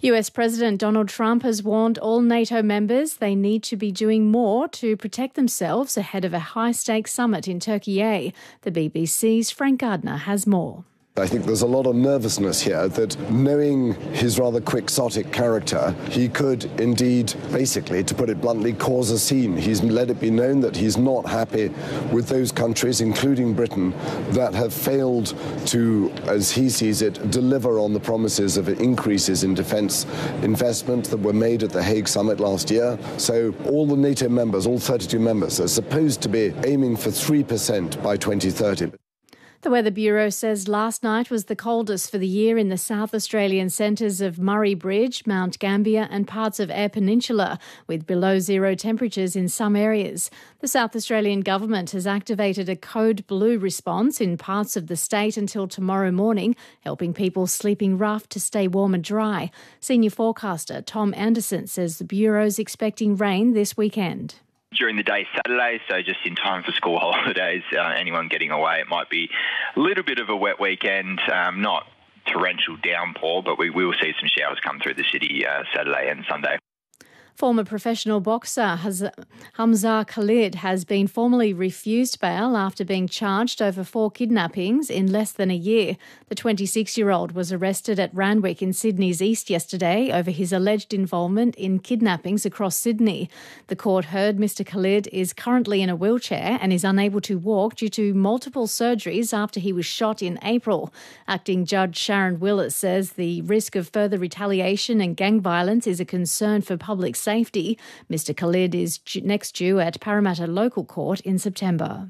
US President Donald Trump has warned all NATO members they need to be doing more to protect themselves ahead of a high-stakes summit in Turkey. The BBC's Frank Gardner has more. I think there's a lot of nervousness here that, knowing his rather quixotic character, he could indeed, basically, to put it bluntly, cause a scene. He's let it be known that he's not happy with those countries, including Britain, that have failed to, as he sees it, deliver on the promises of increases in defence investment that were made at the Hague summit last year. So all the NATO members, all 32 members, are supposed to be aiming for 3% by 2030. The Weather Bureau says last night was the coldest for the year in the South Australian centres of Murray Bridge, Mount Gambier and parts of Eyre Peninsula, with below zero temperatures in some areas. The South Australian government has activated a code blue response in parts of the state until tomorrow morning, helping people sleeping rough to stay warm and dry. Senior forecaster Tom Anderson says the Bureau's expecting rain this weekend. During the day Saturday, so just in time for school holidays, anyone getting away, it might be a little bit of a wet weekend, not torrential downpour, but we will see some showers come through the city Saturday and Sunday. Former professional boxer Hamza Khalid has been formally refused bail after being charged over 4 kidnappings in less than a year. The 26-year-old was arrested at Randwick in Sydney's east yesterday over his alleged involvement in kidnappings across Sydney. The court heard Mr Khalid is currently in a wheelchair and is unable to walk due to multiple surgeries after he was shot in April. Acting Judge Sharon Willis says the risk of further retaliation and gang violence is a concern for public safety. Mr Khalid is next due at Parramatta Local Court in September.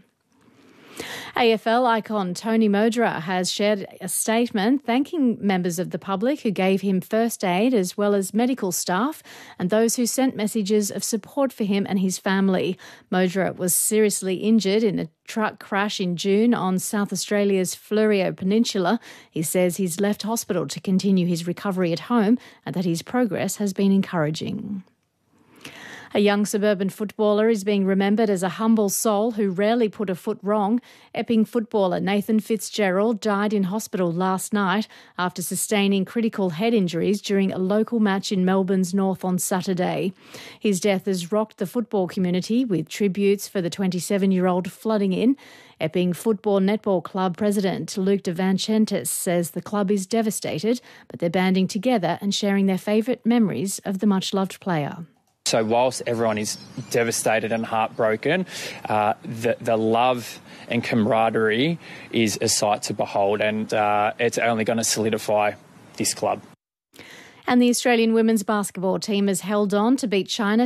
AFL icon Tony Modra has shared a statement thanking members of the public who gave him first aid, as well as medical staff and those who sent messages of support for him and his family. Modra was seriously injured in a truck crash in June on South Australia's Fleurieu Peninsula. He says he's left hospital to continue his recovery at home and that his progress has been encouraging. A young suburban footballer is being remembered as a humble soul who rarely put a foot wrong. Epping footballer Nathan Fitzgerald died in hospital last night after sustaining critical head injuries during a local match in Melbourne's north on Saturday. His death has rocked the football community, with tributes for the 27-year-old flooding in. Epping Football Netball Club President Luke de Vancentis says the club is devastated, but they're banding together and sharing their favourite memories of the much-loved player. So whilst everyone is devastated and heartbroken, the love and camaraderie is a sight to behold, and it's only going to solidify this club. And the Australian women's basketball team has held on to beat China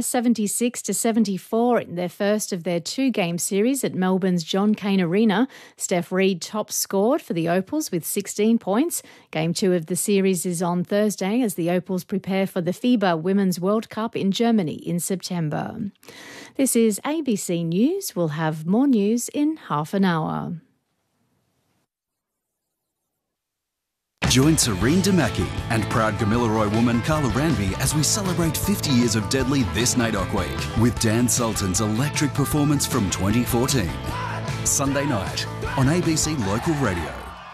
76-74 in their first of their 2-game series at Melbourne's John Cain Arena. Steph Reid top scored for the Opals with 16 points. Game 2 of the series is on Thursday as the Opals prepare for the FIBA Women's World Cup in Germany in September. This is ABC News. We'll have more news in half an hour. Join Serene Damaki and proud Gamilaroi woman Carla Ranby as we celebrate 50 years of Deadly this NAIDOC week with Dan Sultan's electric performance from 2014. Sunday night on ABC Local Radio.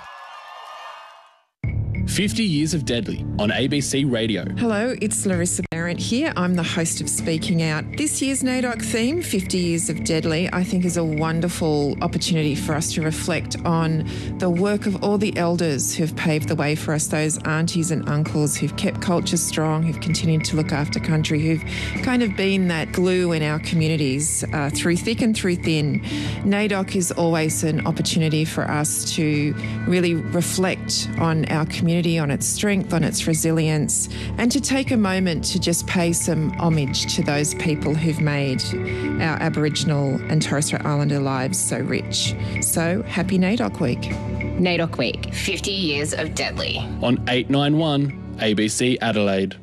50 Years of Deadly on ABC Radio. Hello, it's Larissa Barrett here. I'm the host of Speaking Out. This year's NAIDOC theme, 50 Years of Deadly, I think is a wonderful opportunity for us to reflect on the work of all the elders who've paved the way for us, those aunties and uncles who've kept culture strong, who've continued to look after country, who've kind of been that glue in our communities through thick and through thin. NAIDOC is always an opportunity for us to really reflect on our community, on its strength, on its resilience, and to take a moment to just pay some homage to those people who've made our Aboriginal and Torres Strait Islander lives so rich. So, happy NAIDOC Week. NAIDOC Week, 50 Years of Deadly. On 891 ABC Adelaide.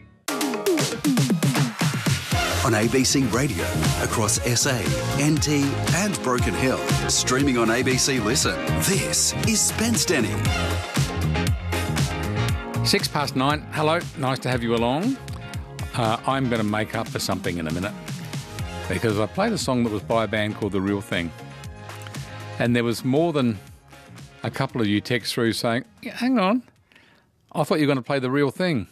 On ABC Radio, across SA, NT and Broken Hill. Streaming on ABC Listen. This is Spence Denny. 9:06. Hello, nice to have you along. I'm going to make up for something in a minute because I played a song that was by a band called The Real Thing. And there was more than a couple of you text through saying, hang on, I thought you were going to play The Real Thing.